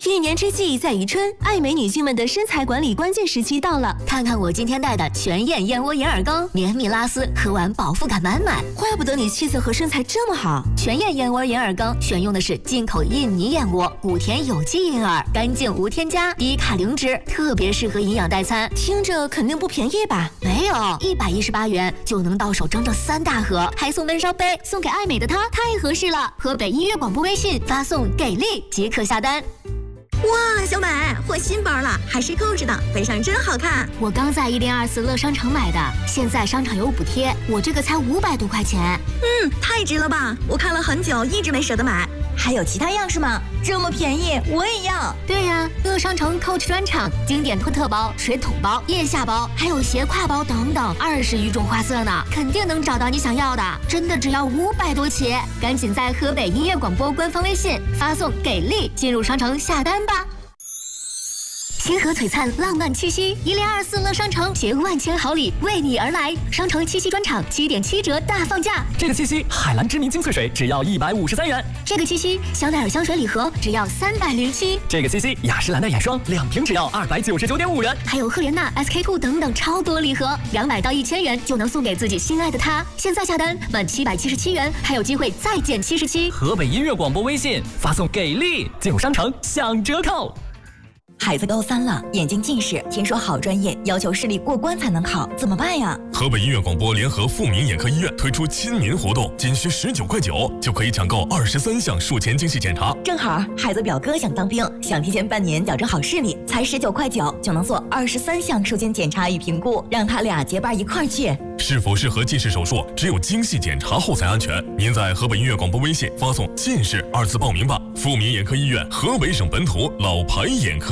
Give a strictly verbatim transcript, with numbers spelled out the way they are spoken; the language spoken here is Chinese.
一年之计在于春，爱美女性们的身材管理关键时期到了。 看看我今天带的全燕燕窝银耳羹，绵密拉丝，喝完饱腹感满满。 怪不得你气色和身材这么好。 全燕燕窝银耳羹选用的是进口印尼燕窝，谷田有机银耳，干净无添加，低卡零脂，特别适合营养代餐。 听着肯定不便宜吧？ 没有，一百一十八元就能到手整整三大盒，还送闷烧杯，送给爱美的她太合适了。河北音乐广播微信发送给力即可下单。 哇，小美换新包了，还是购置的，背上真好看。 我刚在一零二四乐商城买的，现在商场有补贴，我这个才五百多块钱。 嗯，太值了吧！我看了很久，一直没舍得买。 还有其他样式吗？这么便宜，我也要。 对呀、啊，乐商城 Coach 专场，经典托特包、水桶包、腋下包，还有斜挎包等等，二十余种花色呢，肯定能找到你想要的。真的只要五百多起，赶紧在河北音乐广播官方微信发送“给力”进入商城下单吧。星河璀璨，浪漫七夕，一零二四乐商城携万千好礼为你而来。商城七夕专场七点七折大放价， 这个七夕海蓝知名精粹水只要一百五十三元， 这个七夕香奈儿香水礼盒只要三百零七， 这个七夕雅诗兰黛眼霜两瓶只要二百九十九点五元， 还有赫莲娜 S K two 等等超多礼盒，两百到一千元就能送给自己心爱的他。现在下单满七百七十七元，还有机会再减七十七。 河北音乐广播微信发送给力进入商城享折扣。 孩子高三了，眼睛近视，听说好专业，要求视力过关才能考，怎么办呀？ 河北音乐广播联合富民眼科医院推出亲民活动，仅需十九块九就可以抢购二十三项术前精细检查。 正好孩子表哥想当兵，想提前半年矫正好视力，才十九块九就能做二十三项术前检查与评估，让他俩结伴一块儿去。 是否适合近视手术，只有精细检查后才安全。您在河北音乐广播微信发送“近视”二字报名吧。富民眼科医院，河北省本土老牌眼科。